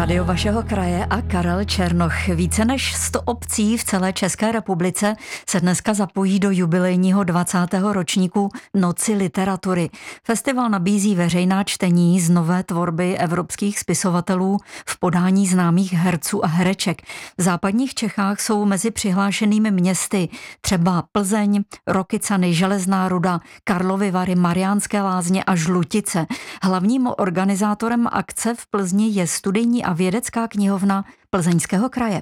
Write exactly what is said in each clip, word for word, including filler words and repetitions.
Rádio vašeho kraje a Karel Černoch. Více než sto obcí v celé České republice se dneska zapojí do jubilejního dvacátého ročníku Noci literatury. Festival nabízí veřejná čtení z nové tvorby evropských spisovatelů v podání známých herců a hereček. V západních Čechách jsou mezi přihlášenými městy třeba Plzeň, Rokycany, Železná Ruda, Karlovy Vary, Mariánské Lázně a Žlutice. Hlavním organizátorem akce v Plzni je studijní a vědecká knihovna Plzeňského kraje.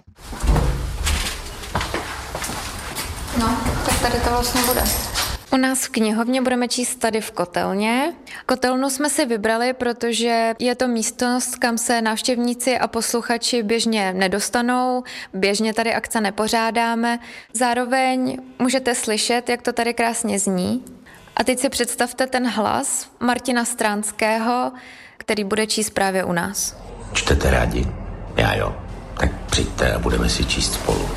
No, tak tady to vlastně bude. U nás v knihovně budeme číst tady v kotelně. Kotelnu jsme si vybrali, protože je to místnost, kam se návštěvníci a posluchači běžně nedostanou, běžně tady akce nepořádáme. Zároveň můžete slyšet, jak to tady krásně zní. A teď si představte ten hlas Martina Stránského, který bude číst právě u nás. Čtete rádi? Já jo. Tak přijďte a budeme si číst spolu.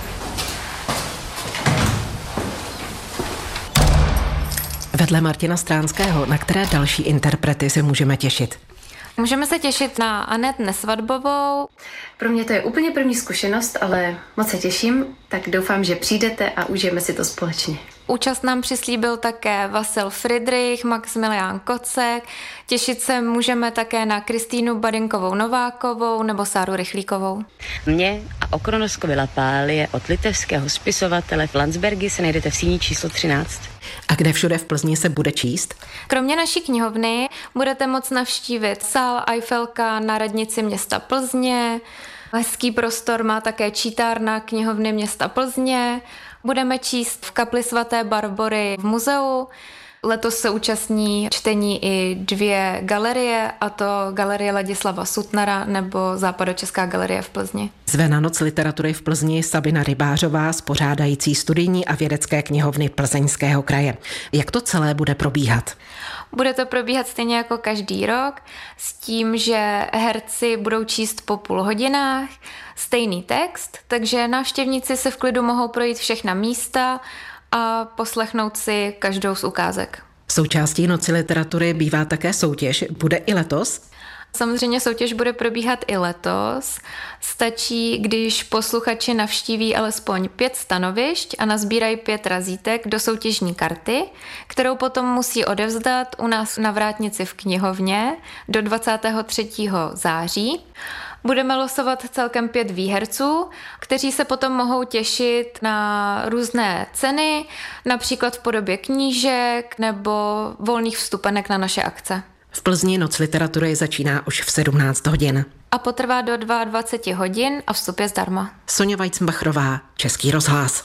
Vedle Martina Stránského, na které další interprety se můžeme těšit? Můžeme se těšit na Anet Nesvadbovou. Pro mě to je úplně první zkušenost, ale moc se těším, tak doufám, že přijdete a užijeme si to společně. Účast nám přislíbil také Vasil Friedrich, Maximilián Kocek. Těšit se můžeme také na Kristýnu Badinkovou Novákovou nebo Sáru Rychlíkovou. Mě a o Kronoskovi Lapálie od litevského spisovatele v Landsbergi se najdete v síni číslo třináct. A kde všude v Plzni se bude číst? Kromě naší knihovny budete moct navštívit sál Eiffelka na radnici města Plzně. Hezký prostor má také čítárna knihovny města Plzně. Budeme číst v kapli svaté Barbory v muzeu. Letos se účastní čtení i dvě galerie, a to Galerie Ladislava Sutnara nebo Západočeská galerie v Plzni. Zve na Noc literatury v Plzni Sabina Rybářová, spořádající studijní a vědecké knihovny Plzeňského kraje. Jak to celé bude probíhat? Bude to probíhat stejně jako každý rok, s tím, že herci budou číst po půl hodinách stejný text, takže návštěvníci se v klidu mohou projít všechna místa a poslechnout si každou z ukázek. Součástí Noci literatury bývá také soutěž. Bude i letos? Samozřejmě soutěž bude probíhat i letos. Stačí, když posluchači navštíví alespoň pět stanovišť a nazbírají pět razítek do soutěžní karty, kterou potom musí odevzdat u nás na Vrátnici v knihovně do dvacátého třetího září. Budeme losovat celkem pět výherců, kteří se potom mohou těšit na různé ceny, například v podobě knížek nebo volných vstupenek na naše akce. V Plzni Noc literatury začíná už v sedmnáct hodin. A potrvá do dvacet dva hodin a vstup je zdarma. Soňa Weizenbachrová, Český rozhlas.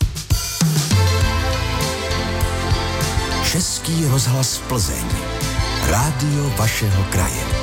Český rozhlas Plzeň. Rádio vašeho kraje.